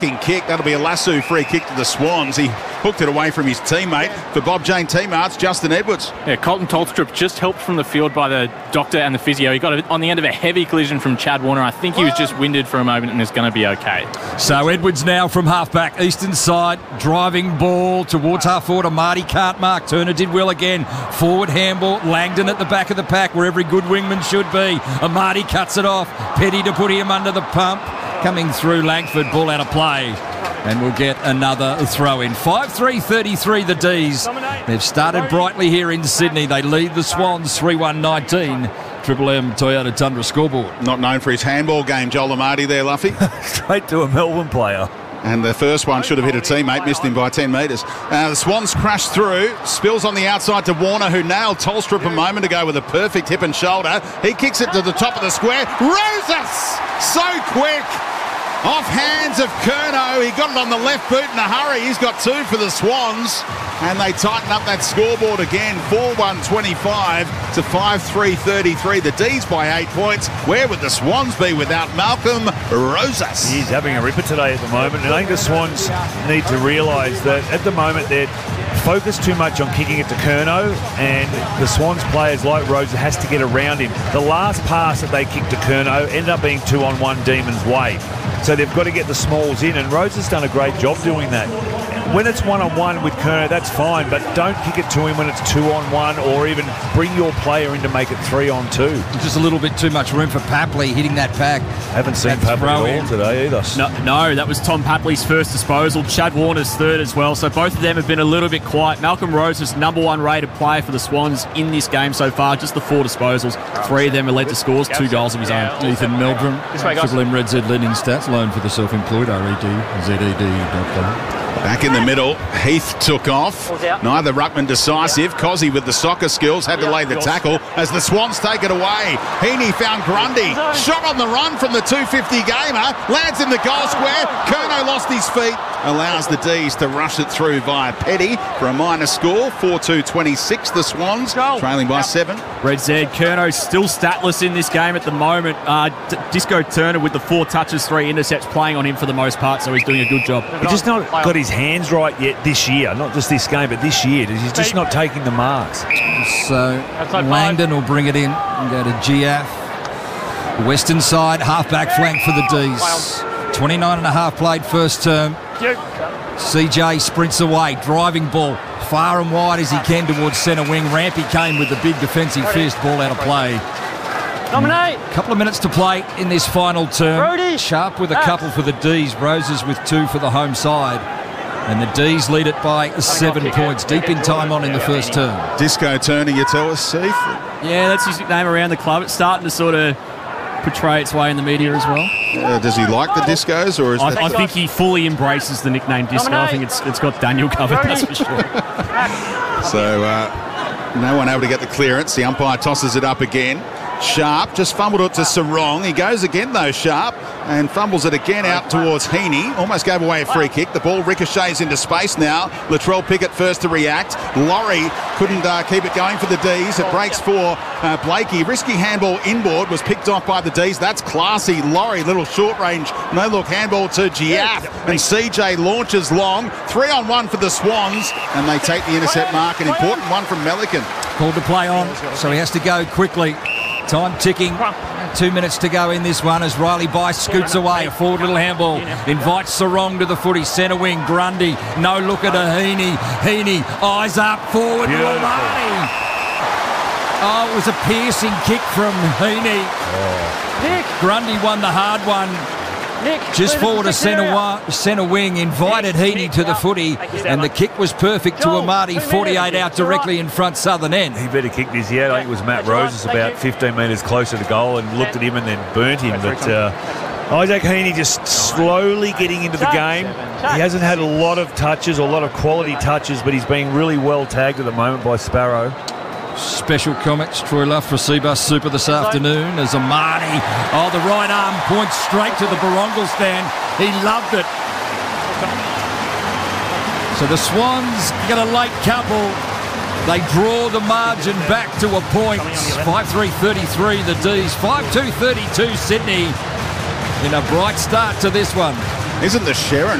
kick. That'll be a lasso free kick to the Swans. He hooked it away from his teammate. For Bob Jane teammates, Justin Edwards. Yeah, Colton Tolstrup just helped from the field by the doctor and the physio. He got it on the end of a heavy collision from Chad Warner. I think he was just winded for a moment and is going to be okay. So Edwards now from halfback, eastern side, driving ball towards half forward. Marty can't mark. Turner did well again. Forward handball. Langdon at the back of the pack where every good wingman should be. Marty cuts it off. Petty to put him under the pump. Coming through Langford, ball out of play. And we'll get another throw in. 5-3-33 the D's. They've started brightly here in Sydney. They lead the Swans 3-1-19. Triple M Toyota Tundra scoreboard. Not known for his handball game, Joel Amarty there, Luffy. Straight to a Melbourne player. And the first one should have hit a teammate, missed him by 10 metres. The Swans crash through, spills on the outside to Warner, who nailed Tolstrup a moment ago with a perfect hip and shoulder. He kicks it to the top of the square. Rosas! So quick! Off hands of Curnow. He got it on the left boot in a hurry. He's got two for the Swans. And they tighten up that scoreboard again. 4-1-25 to 5-3-33. The D's by 8 points. Where would the Swans be without Malcolm Rosas? He's having a ripper today at the moment. And I think the Swans need to realise that at the moment they're focused too much on kicking it to Curnow, and the Swans players like Rosas has to get around him. The last pass that they kicked to Curnow ended up being 2-on-1 Demons way. So they've got to get the smalls in, and Rose has done a great job doing that. When it's one-on-one with Curnow, that's fine, but don't kick it to him when it's 2-on-1, or even bring your player in to make it 3-on-2. Just a little bit too much room for Papley hitting that pack. Haven't seen Papley at all today either. No, that was Tom Papley's first disposal. Chad Warner's third as well. So both of them have been a little bit quiet. Malcolm Rose is number one rated player for the Swans in this game so far. Just the 4 disposals. 3 of them are led to scores, 2 goals of his own. Ethan Meldrum, Triple M Red Z leading stats, loan for the self-employed, REDZED.com. Back in the middle, Heath took off. Neither ruckman decisive. Cozzy with the soccer skills had to lay the tackle as the Swans take it away. Heaney found Grundy. Shot on the run from the 250 gamer. Lands in the goal square. Curnow lost his feet. Allows the D's to rush it through via Petty for a minor score. 4-2-26 the Swans, trailing by 7. Red Z, Curnow still statless in this game at the moment. Disco Turner with the 4 touches, 3 intercepts, playing on him for the most part, so he's doing a good job. He's just not got his hands right yet this year, not just this game, but this year. He's just not taking the marks. So Langdon will bring it in and go to Giaf. Western side, half-back flank for the D's. 29.5 played first term. CJ sprints away, driving ball far and wide as he can towards centre wing. Rampy came with the big defensive fist, ball out of play. Nominate. Couple of minutes to play in this final term. Brody. Sharp with a couple for the D's, Roses with 2 for the home side. And the D's lead it by 7 points, deep in time on in the first term. Disco Turner, you tell us, Steve? Yeah, that's his nickname around the club. It's starting to sort of portray its way in the media as well. Does he like the Discos, or is I think he fully embraces the nickname Disco. I think it's got Daniel covered, that's for sure. So no one able to get the clearance. The umpire tosses it up again. Sharp just fumbled it to Sarong. He goes again though, Sharp, and fumbles it again out towards Heaney. Almost gave away a free kick. The ball ricochets into space now. Latrell Pickett first to react. Laurie couldn't keep it going for the D's. It breaks for Blakey. Risky handball inboard was picked off by the D's. That's classy. Laurie, little short range, no look handball to Giaf. And CJ launches long. 3-on-1 for the Swans, and they take the intercept mark. An important one from Melican. Called to play on, so he has to go quickly. Time ticking. 2 minutes to go in this one as Riley Bice scoots away. A forward little handball. Invites Sarong to the footy. Centre wing, Grundy. No look at a Heaney. Heaney, eyes up, forward. Lomani. Oh, it was a piercing kick from Heaney. Grundy won the hard one. Just forward to centre wing, invited Heaney to the footy, and the kick was perfect to Amarty, 48 out directly in front southern end. He better kick this yet. I think it was Matt Roses about 15 metres closer to goal and looked at him and then burnt him. But Isaac Heaney just slowly getting into the game. He hasn't had a lot of touches, or a lot of quality touches, but he's being really well tagged at the moment by Sparrow. Special comments, Troy Luff for Seabus Super this afternoon as Amarty, the right arm points straight to the Barongal stand. He loved it. So the Swans get a late couple. They draw the margin back to a point. 5-3-33 the D's, 5-2-32 Sydney in a bright start to this one. Isn't the Sharon